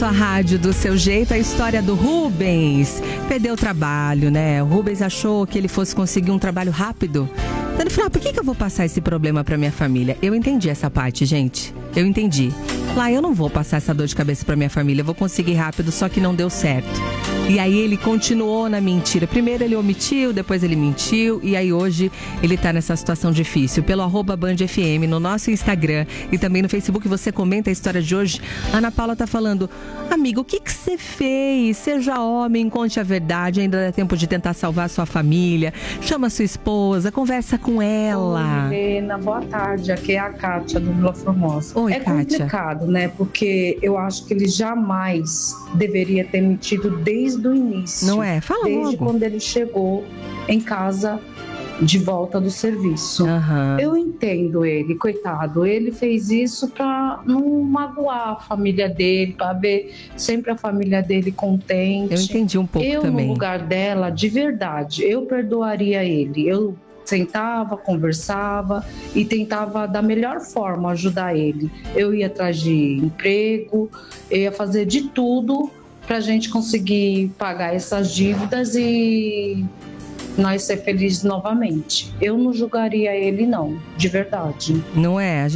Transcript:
sua rádio, do seu jeito, a história do Rubens. Perdeu o trabalho, né? O Rubens achou que ele fosse conseguir um trabalho rápido. Então ele falou, por que eu vou passar esse problema pra minha família? Eu entendi essa parte, gente. Eu entendi. Lá, eu não vou passar essa dor de cabeça pra minha família. Eu vou conseguir rápido, só que não deu certo. E aí ele continuou na mentira. Primeiro ele omitiu, depois ele mentiu. E aí hoje ele tá nessa situação difícil. Pelo @BandFM, no nosso Instagram e também no Facebook, você comenta a história de hoje. Ana Paula tá falando, amigo, o que você fez? Seja homem, conte a verdade. Ainda dá tempo de tentar salvar a sua família. Chama a sua esposa, conversa com ela. Oi, Helena, boa tarde. Aqui é a Kátia do Vila Formosa. Oi, é Kátia. complicado, né? Porque eu acho que ele jamais deveria ter mentido desde o início. Não é? Fala desde logo. quando ele chegou em casa de volta do serviço. Aham. Eu entendo ele, coitado. Ele fez isso para não magoar a família dele, para ver sempre a família dele contente. Eu entendi um pouco também. No lugar dela, de verdade, eu perdoaria ele. Eu sentava, conversava e tentava da melhor forma ajudar ele. Eu ia atrás de emprego, eu ia fazer de tudo para a gente conseguir pagar essas dívidas e nós ser felizes novamente. Eu não julgaria ele, não, de verdade. Não é?